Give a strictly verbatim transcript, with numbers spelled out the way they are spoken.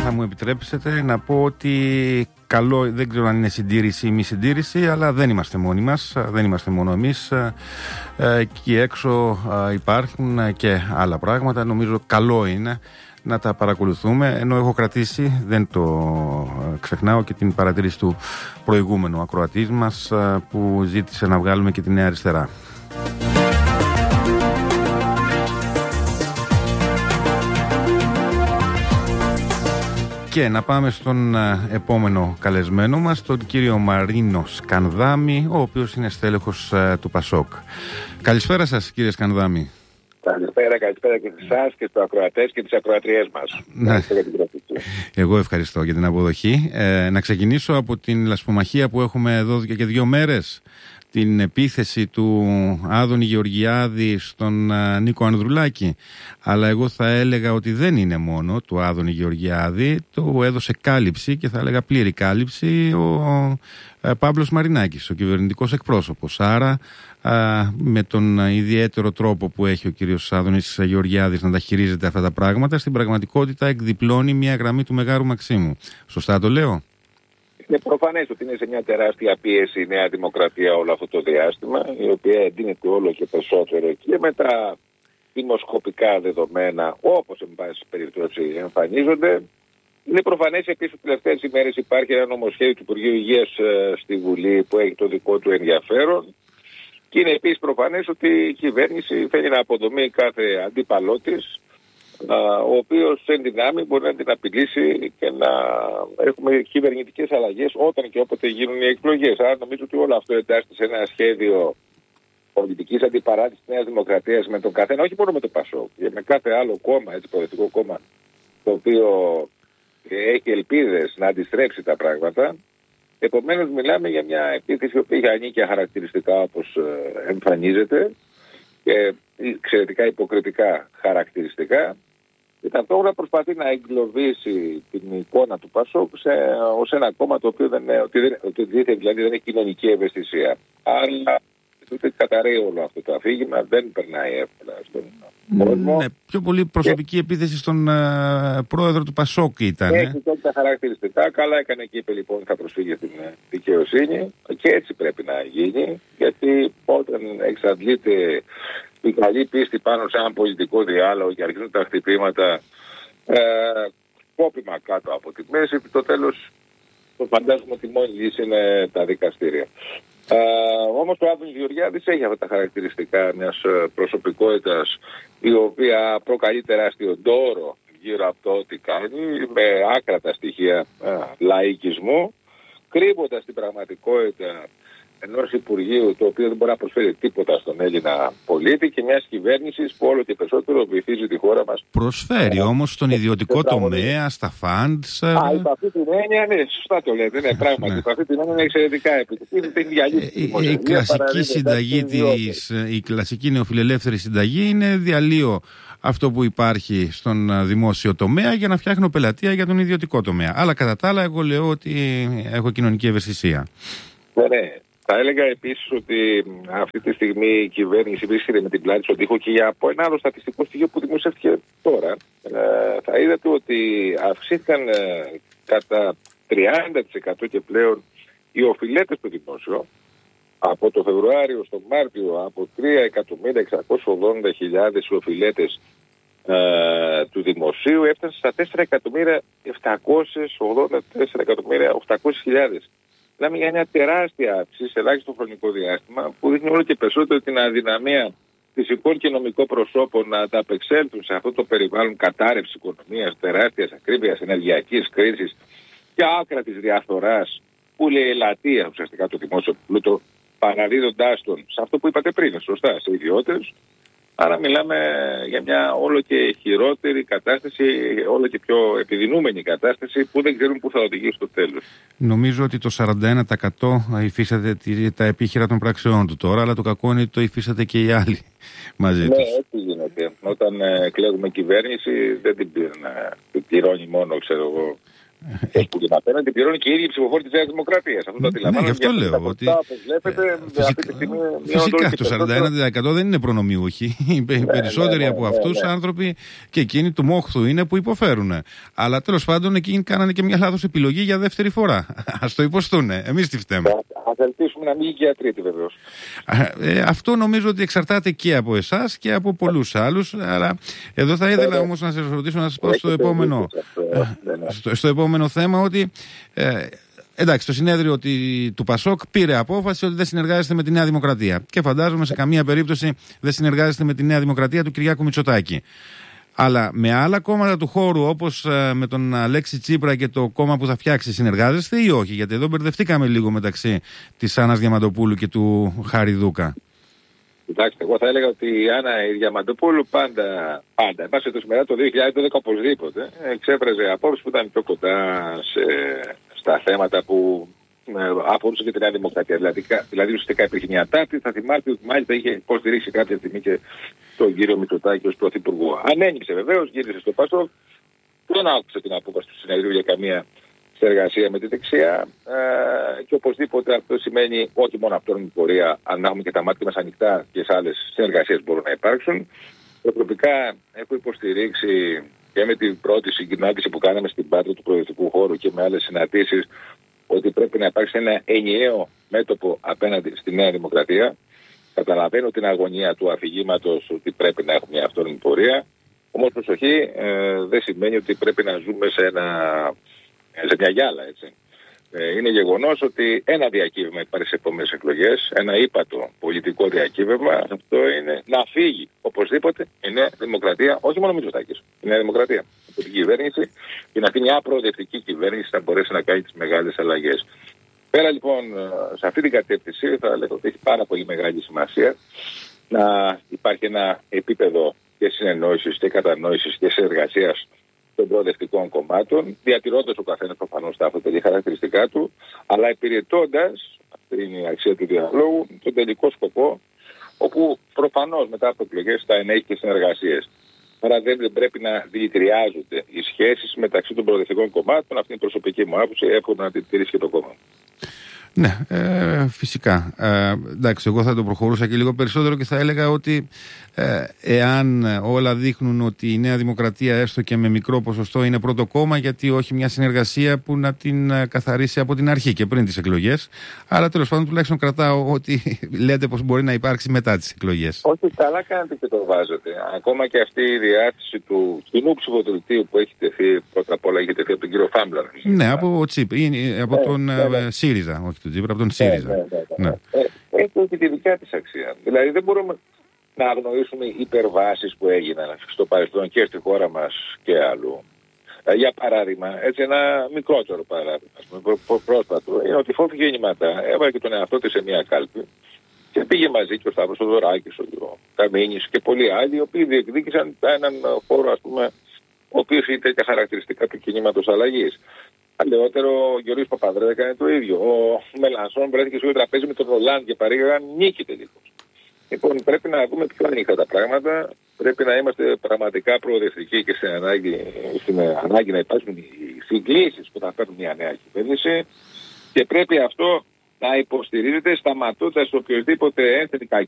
θα μου επιτρέψετε να πω ότι καλό, δεν ξέρω αν είναι συντήρηση ή μη συντήρηση, αλλά δεν είμαστε μόνοι μας, δεν είμαστε μόνο εμείς. Εκεί έξω υπάρχουν και άλλα πράγματα. Νομίζω καλό είναι να τα παρακολουθούμε, ενώ έχω κρατήσει, δεν το ξεχνάω, και την παρατήρηση του προηγούμενου ακροατή μας που ζήτησε να βγάλουμε και τη Νέα Αριστερά. Και να πάμε στον επόμενο καλεσμένο μας, τον κύριο Μαρίνο Σκανδάμη, ο οποίος είναι στέλεχος του Πασόκ. Καλησπέρα σας, κύριε Σκανδάμη. Καλησπέρα, καλησπέρα και σε εσάς και στους ακροατές και τις ακροατριές μας. Ναι. Εγώ ευχαριστώ για την αποδοχή. Ε, να ξεκινήσω από την λασπομαχία που έχουμε εδώ και δύο μέρες. Την επίθεση του Άδωνη Γεωργιάδη στον uh, Νίκο Ανδρουλάκη. Αλλά εγώ θα έλεγα ότι δεν είναι μόνο του Άδωνη Γεωργιάδη. Το έδωσε κάλυψη, και θα έλεγα πλήρη κάλυψη, ο uh, Παύλος Μαρινάκης, ο κυβερνητικός εκπρόσωπος. Άρα uh, με τον uh, ιδιαίτερο τρόπο που έχει ο κύριος Άδωνης Γεωργιάδης να τα χειρίζεται αυτά τα πράγματα, στην πραγματικότητα εκδιπλώνει μια γραμμή του Μεγάρου Μαξίμου. Σωστά το λέω? Είναι προφανές ότι είναι σε μια τεράστια πίεση η Νέα Δημοκρατία όλο αυτό το διάστημα, η οποία εντείνεται όλο και περισσότερο και με τα δημοσκοπικά δεδομένα, όπως εν πάση περιπτώσει εμφανίζονται. Είναι προφανές επίσης ότι τις τελευταίες ημέρες υπάρχει ένα νομοσχέδιο του Υπουργείου Υγείας στη Βουλή που έχει το δικό του ενδιαφέρον. Και είναι επίσης προφανές ότι η κυβέρνηση θέλει να αποδομεί κάθε αντίπαλό της, ο οποίος εν δυνάμει μπορεί να την απειλήσει και να έχουμε κυβερνητικές αλλαγές όταν και όποτε γίνουν οι εκλογές. Άρα νομίζω ότι όλο αυτό εντάσσεται σε ένα σχέδιο πολιτικής αντιπαράθεσης της Νέας Δημοκρατίας με τον καθένα, όχι μόνο με το Πασόκ, και με κάθε άλλο κόμμα, έτσι, πολιτικό κόμμα, το οποίο έχει ελπίδες να αντιστρέψει τα πράγματα. Επομένως μιλάμε για μια επίθεση που έχει ανήκεια χαρακτηριστικά, όπως εμφανίζεται, και εξαιρετικά υποκριτικά χαρακτηριστικά, και ταυτόχρονα προσπαθεί να εγκλωβίσει την εικόνα του Πασόκ ως ένα κόμμα το οποίο δεν, ότι δεν, ότι δηλαδή δεν έχει κοινωνική ευαισθησία. Αλλά ούτε καταραίει όλο αυτό το αφήγημα, δεν περνάει εύκολα στον κόσμο. Ναι, πιο πολύ προσωπική και επίθεση στον uh, πρόεδρο του Πασόκ ήταν. Έχει τέτοια χαρακτηριστικά. Καλά έκανε και είπε λοιπόν θα προσφύγει στην δικαιοσύνη, και έτσι πρέπει να γίνει, γιατί όταν εξαντλείται η καλή πίστη πάνω σε έναν πολιτικό διάλογο και αρχίζουν τα χτυπήματα ε, κόπημα κάτω από τη μέση, το τέλος το φαντάζομαι ότι μόνη λύση είναι τα δικαστήρια. Ε, όμως ο Άδωνης Γεωργιάδης έχει αυτά τα χαρακτηριστικά μιας προσωπικότητας η οποία προκαλεί τεράστιο ντόρο γύρω από το ό,τι κάνει, με άκρατα στοιχεία ε, λαϊκισμού, κρύβοντας την πραγματικότητα ενός Υπουργείου το οποίο δεν μπορεί να προσφέρει τίποτα στον Έλληνα πολίτη και μιας κυβέρνησης που όλο και περισσότερο βυθίζει τη χώρα μας. Προσφέρει όμως στον ιδιωτικό τομέα, στα φαντς. Α, υπ' αυτή την έννοια, ναι, σωστά το λέτε, ναι, πράγματι. Υπ' αυτή την έννοια είναι εξαιρετικά επιτυχή. Η κλασική συνταγή της, η κλασική νεοφιλελεύθερη συνταγή είναι διαλύω αυτό που υπάρχει στον δημόσιο τομέα για να φτιάχνω πελατεία για τον ιδιωτικό τομέα. Αλλά κατά τα άλλα, εγώ λέω ότι έχω κοινωνική ευαισθησία. Ναι, ναι. Θα έλεγα επίσης ότι αυτή τη στιγμή η κυβέρνηση βρίσκεται με την πλάτη στον τοίχο, και για από ένα άλλο στατιστικό στοιχείο που δημοσιεύτηκε τώρα, ε, θα είδατε ότι αυξήθηκαν ε, κατά τριάντα τοις εκατό και πλέον οι οφειλέτες στο δημόσιο. Από το Φεβρουάριο στο Μάρτιο, από τρία εκατομμύρια εξακόσιες ογδόντα χιλιάδες οι οφειλέτες ε, του δημοσίου έφτασαν στα τέσσερα εκατομμύρια επτακόσιες ογδόντα τέσσερα εκατομμύρια οκτακόσιες χιλιάδες. Μιλάμε για μια τεράστια αύξηση σε ελάχιστο χρονικό διάστημα που δείχνει όλο και περισσότερο την αδυναμία φυσικών και νομικών προσώπων να ανταπεξέλθουν σε αυτό το περιβάλλον κατάρρευσης οικονομίας, τεράστιας ακρίβειας, ενεργειακής κρίσης και άκρατης διαφθοράς που λέει ελαττία ουσιαστικά το δημόσιο πλούτο, παραδίδοντάς τον σε αυτό που είπατε πριν, σωστά, σε ιδιώτες. Άρα μιλάμε για μια όλο και χειρότερη κατάσταση, όλο και πιο επιδεινούμενη κατάσταση που δεν ξέρουν πού θα οδηγήσει στο τέλος. Νομίζω ότι το σαράντα ένα τοις εκατό υφίσταται τα επίχειρα των πράξεών του τώρα, αλλά το κακό είναι ότι το υφίσταται και οι άλλοι μαζί ναι, τους. Ναι, έτσι γίνεται. Όταν εκλέγουμε κυβέρνηση δεν την πληρώνει μόνο, ξέρω εγώ, Ε, που την απέναντι πληρώνει και οι ίδιοι ψηφοφόροι της Νέας Δημοκρατίας. Αυτό το αντιλαμβάνω. Ναι, γι' αυτό λέω. Ότι... Βλέπετε, ε, φυσικά, αυτή τη στιγμή, φυσικά το σαράντα ένα τοις εκατό δεν είναι προνομιούχοι. Οι ναι, περισσότεροι ναι, ναι, από ναι, αυτούς ναι. άνθρωποι και εκείνοι του μόχθου είναι που υποφέρουν. Αλλά τέλος πάντων εκείνοι κάνανε και μια λάθος επιλογή για δεύτερη φορά. Ας το υποστούνε. Εμείς τι φταίμε. Ας ελπίσουμε να μην γίνει και για τρίτη βεβαίως. Ε, αυτό νομίζω ότι εξαρτάται και από εσάς και από πολλούς άλλους. Αλλά εδώ θα ήθελα όμως να σας ρωτήσω, να σας πω στο επόμενο, στο, στο επόμενο θέμα ότι ε, εντάξει, το συνέδριο ότι, του Πασόκ πήρε απόφαση ότι δεν συνεργάζεστε με τη Νέα Δημοκρατία. Και φαντάζομαι σε καμία περίπτωση δεν συνεργάζεστε με τη Νέα Δημοκρατία του Κυριάκου Μητσοτάκη. Αλλά με άλλα κόμματα του χώρου, όπως ε, με τον Αλέξη Τσίπρα και το κόμμα που θα φτιάξει, συνεργάζεστε ή όχι? Γιατί εδώ μπερδευτήκαμε λίγο μεταξύ της Άννας Διαμαντοπούλου και του Χάρη Δούκα. Κοιτάξτε, εγώ θα έλεγα ότι η Άννα η Διαμαντοπούλου πάντα, πάντα, εν πάση σήμερα το δύο χιλιάδες δώδεκα οπωσδήποτε, εξέφραζε απόψεις που ήταν πιο κοντά σε, στα θέματα που ε, αφορούσαν και τη Νέα Δημοκρατία. Δηλαδή, δηλαδή ουσιαστικά υπήρχε μια τάξη, θα θυμάστε ότι μάλιστα είχε υποστηρίξει κάποια στιγμή και τον κύριο Μητσοτάκη ως πρωθυπουργό. Ανένυξε βεβαίως, γύρισε στο Πασόκ, δεν άκουσε την απόφαση του συνεδρίου για καμία συνεργασία με τη δεξιά ε, και οπωσδήποτε αυτό σημαίνει όχι μόνο από την πορεία, αν έχουμε και τα μάτια μας ανοιχτά και σε άλλες συνεργασίες μπορούν να υπάρξουν. Προσωπικά έχω υποστηρίξει και με την πρώτη συγκοινάτηση που κάναμε στην Πάτρα του προεδρικού χώρου και με άλλες συναντήσεις ότι πρέπει να υπάρξει ένα ενιαίο μέτωπο απέναντι στη Νέα Δημοκρατία. Καταλαβαίνω την αγωνία του αφηγήματος ότι πρέπει να έχουμε μια αυτόνομη πορεία. Όμως προσοχή, ε, δεν σημαίνει ότι πρέπει να ζούμε σε ένα... σε μια γυάλα, έτσι. Ε, είναι γεγονός ότι ένα διακύβευμα υπάρχει σε επόμενες εκλογές, ένα ύπατο πολιτικό διακύβευμα, αυτό είναι να φύγει οπωσδήποτε η Νέα Δημοκρατία, όχι μόνο Μητσοτάκης, η Νέα Δημοκρατία από την κυβέρνηση και να αφήνει μια προοδευτική κυβέρνηση να μπορέσει να κάνει τις μεγάλες αλλαγές. Πέρα λοιπόν σε αυτή την κατεύθυνση θα λέγω ότι έχει πάρα πολύ μεγάλη σημασία να υπάρχει ένα επίπεδο και συνεννόησης και κατανόησης και συνεργασίας των προοδευτικών κομμάτων, διατηρώντας ο καθένας προφανώς τα αυτοτελή χαρακτηριστικά του, αλλά υπηρετώντας, αυτή είναι η αξία του διαλόγου, τον τελικό σκοπό, όπου προφανώς μετά από εκλογές θα ενέχει και συνεργασίες. Άρα δεν πρέπει να δηλητηριάζονται οι σχέσεις μεταξύ των προοδευτικών κομμάτων. Αυτή είναι η προσωπική μου άποψη, εύχομαι να την τηρήσει και το κόμμα. Ναι, ε, φυσικά. Ε, εντάξει, εγώ θα το προχωρούσα και λίγο περισσότερο και θα έλεγα ότι ε, εάν όλα δείχνουν ότι η Νέα Δημοκρατία έστω και με μικρό ποσοστό είναι πρώτο κόμμα, γιατί όχι μια συνεργασία που να την καθαρίσει από την αρχή και πριν τις εκλογές. Αλλά τέλος πάντων τουλάχιστον κρατάω ότι λέτε πως μπορεί να υπάρξει μετά τις εκλογές. Όχι, καλά κάνετε και το βάζετε. Ακόμα και αυτή η διάθεση του κοινού ψηφοδελτίου που έχει τεθεί, πρώτα απ' όλα έχει τεθεί από τον κύριο Φάμπλαρ. Ναι, από, Τσίπ, από ναι, τον ναι, ναι. ΣΥΡΙΖΑ, όχι τον Τσίπρα, από τον ΣΥΡΙΖΑ. Ναι, ναι, ναι, ναι. Ναι. Ε, έχει τη δικιά της αξία. Δηλαδή δεν μπορούμε να αγνοήσουμε υπερβάσεις που έγιναν στο παρελθόν και στη χώρα μας και αλλού. Για παράδειγμα, έτσι ένα μικρότερο παράδειγμα, προ, προ, πρόσφατο, είναι ότι φόβη γεννηματά έβαλε και τον εαυτό της σε μια κάλπη και πήγε μαζί και ο Σταύρος ο Δωράκης, ο Καμίνης και πολλοί άλλοι, οι οποίοι διεκδίκησαν έναν χώρο, ας πούμε, ο οποίος είχε τέτοια χαρακτηριστικά του κινήματος αλλαγής. Αλλαιότερο ο Γιώργος Παπανδρέου έκανε το ίδιο. Ο Μελανσόν βρέθηκε στο τραπέζι με τον Ρολάντ και παρήγαγαν νίκη τελικώς. Λοιπόν, πρέπει να δούμε πιο ανοιχτά τα πράγματα. Πρέπει να είμαστε πραγματικά προοδευτικοί και στην ανάγκη, στην ανάγκη να υπάρξουν οι συγκλήσεις που θα φέρουν μια νέα κυβέρνηση. Και πρέπει αυτό να υποστηρίζεται σταματώντας οποιοδήποτε ένθετη